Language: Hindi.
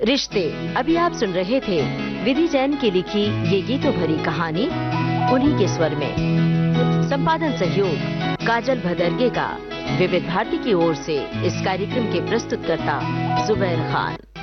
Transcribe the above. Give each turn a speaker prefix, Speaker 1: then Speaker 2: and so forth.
Speaker 1: रिश्ते। अभी आप सुन रहे थे विधि जैन की लिखी ये गीतों भरी कहानी उन्हीं के स्वर में। संपादन सहयोग काजल भदरगे का। विविध भारती की ओर से इस कार्यक्रम के प्रस्तुतकर्ता जुबैर खान।